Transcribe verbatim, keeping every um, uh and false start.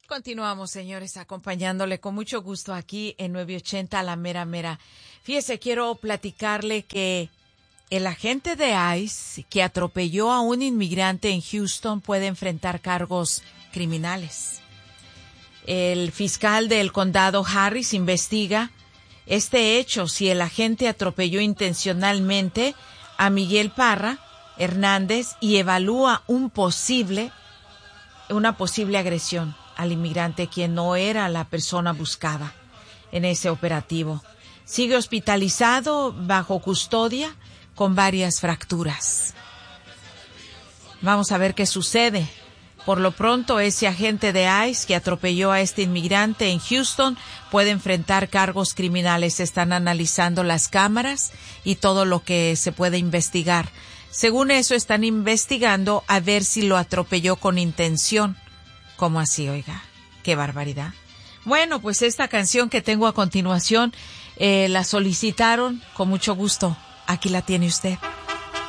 Continuamos, señores, acompañándole con mucho gusto aquí en nueve ochenta La Mera Mera. Fíjese, quiero platicarle que el agente de ICE que atropelló a un inmigrante en Houston puede enfrentar cargos criminales. El fiscal del condado Harris investiga este hecho, si el agente atropelló intencionalmente a Miguel Parra Hernández y evalúa un posible, una posible agresión al inmigrante, quien no era la persona buscada en ese operativo. Sigue hospitalizado bajo custodia con varias fracturas. Vamos a ver qué sucede. Por lo pronto, ese agente de ICE que atropelló a este inmigrante en Houston puede enfrentar cargos criminales. Están analizando las cámaras y todo lo que se puede investigar. Según eso, están investigando a ver si lo atropelló con intención. ¿Cómo así, oiga? ¡Qué barbaridad! Bueno, pues esta canción que tengo a continuación eh, la solicitaron con mucho gusto. Aquí la tiene usted.